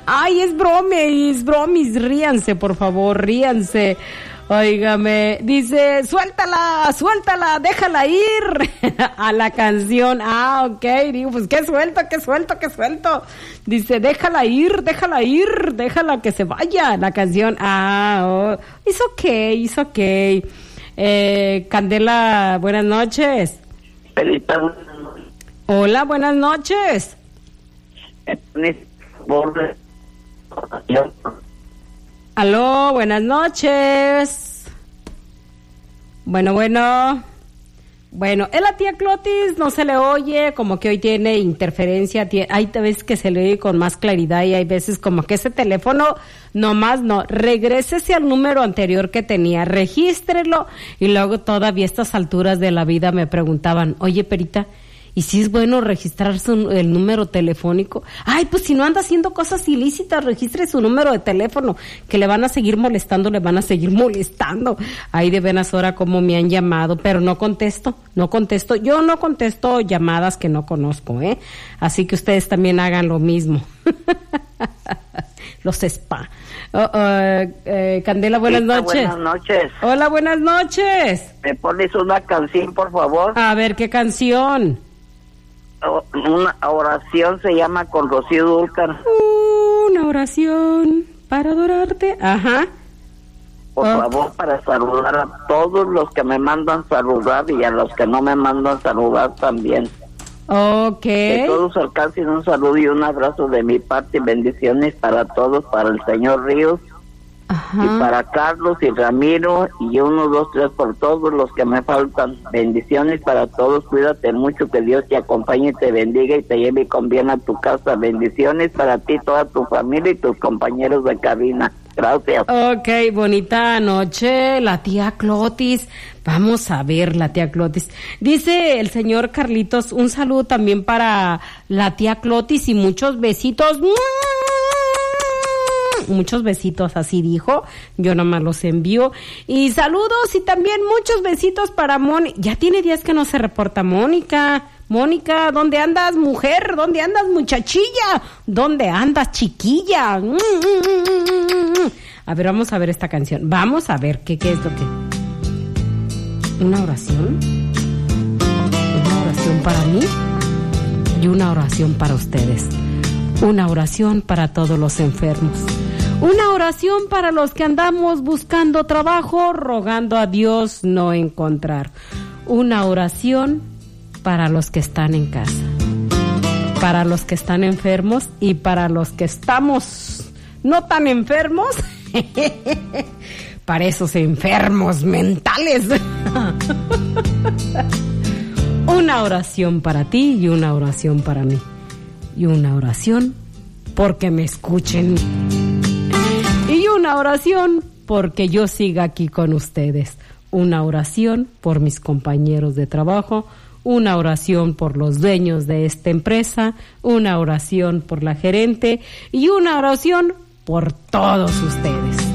Ay, es bromis, ríanse, por favor, ríanse. Óigame, dice, suéltala, déjala ir a la canción. Ah, ok, digo, pues qué suelto. Dice, déjala ir, déjala que se vaya la canción. Ah, oh, it's okay. Candela, buenas noches. Hola, buenas noches. Aló, buenas noches. Bueno, es la tía Clotis, no se le oye, como que hoy tiene interferencia, hay veces que se le oye con más claridad y hay veces como que ese teléfono nomás no, regrésese al número anterior que tenía, regístrelo y luego todavía a estas alturas de la vida me preguntaban, oye Perita, ¿y si es bueno registrar el número telefónico? Ay, pues si no anda haciendo cosas ilícitas, registre su número de teléfono, que le van a seguir molestando. Ay, de veras ahora como me han llamado, pero no contesto. Yo no contesto llamadas que no conozco, ¿eh? Así que ustedes también hagan lo mismo. Los spa. Candela, buenas noches. Buenas noches. Hola, buenas noches. ¿Me pones una canción, por favor? A ver, ¿qué canción? Una oración se llama Con Rocío Dúrcal. Una oración para adorarte. Ajá. Por favor, para saludar a todos los que me mandan saludar y a los que no me mandan saludar también. Ok. Que todos alcancen un saludo y un abrazo de mi parte y bendiciones para todos, para el señor Ríos. Ajá. Y para Carlos y Ramiro y 1, 2, 3 por todos los que me faltan. Bendiciones para todos, cuídate mucho, que Dios te acompañe y te bendiga y te lleve con bien a tu casa. Bendiciones para ti, toda tu familia y tus compañeros de cabina. Gracias. Ok, bonita noche, la tía Clotis. Vamos a ver, la tía Clotis. Dice el señor Carlitos, un saludo también para la tía Clotis y muchos besitos. Muchos besitos, así dijo. Yo nomás los envío. Y saludos y también muchos besitos para Mónica. Ya tiene días que no se reporta Mónica. Mónica, ¿dónde andas, mujer? ¿Dónde andas, muchachilla? ¿Dónde andas, chiquilla? A ver, vamos a ver esta canción. Vamos a ver qué es lo que... ¿Una oración? ¿Una oración para mí? Y una oración para ustedes. Una oración para todos los enfermos. Una oración para los que andamos buscando trabajo, rogando a Dios no encontrar. Una oración para los que están en casa, para los que están enfermos y para los que estamos no tan enfermos, para esos enfermos mentales. Una oración para ti y una oración para mí. Y una oración porque me escuchen. Y una oración porque yo siga aquí con ustedes. Una oración por mis compañeros de trabajo. Una oración por los dueños de esta empresa. Una oración por la gerente. Y una oración por todos ustedes.